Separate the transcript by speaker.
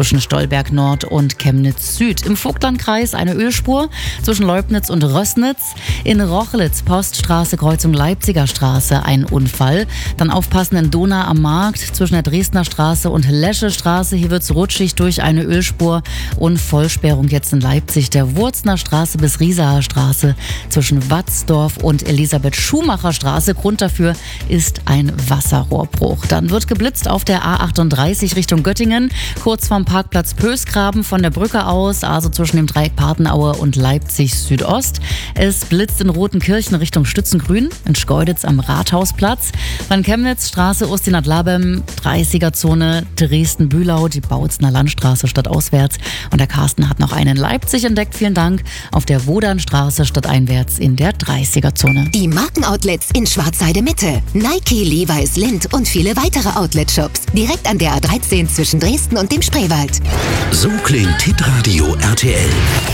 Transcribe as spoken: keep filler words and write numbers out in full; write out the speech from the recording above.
Speaker 1: zwischen Stolberg Nord und Chemnitz Süd. Im Vogtlandkreis eine Ölspur zwischen Leubnitz und Rößnitz. In Rochlitz, Poststraße, Kreuzung Leipziger Straße, ein Unfall. Dann aufpassen in Dohna am Markt zwischen der Dresdner Straße und Lesche Straße. Hier wird's rutschig durch eine Ölspur und Vollsperrung jetzt in Leipzig. Der Wurzner Straße bis Riesaer Straße zwischen Watzdorf und Elisabeth-Schumacher Straße. Grund dafür ist ein Wasserrohrbruch. Dann wird geblitzt auf der A achtunddreißig Richtung Göttingen, kurz vorm Parkplatz Pösgraben von der Brücke aus, also zwischen dem Dreieck Partenaue und Leipzig Südost. Es blitzt in Rotenkirchen Richtung Stützengrün, in Schkeuditz am Rathausplatz, dann Chemnitz Straße Ustinat-Labem, dreißiger-Zone Dresden-Bühlau, die Bautzner Landstraße stadtauswärts. Und der Carsten hat noch einen in Leipzig entdeckt, vielen Dank, auf der Wodernstraße stadteinwärts in der dreißiger-Zone.
Speaker 2: Die Markenoutlets in Schwarzheide Mitte, Nike, Levi's, Lindt und viele weitere Outlet-Shops. Direkt an der A dreizehn zwischen Dresden und dem Spreewald.
Speaker 3: So klingt Hitradio R T L.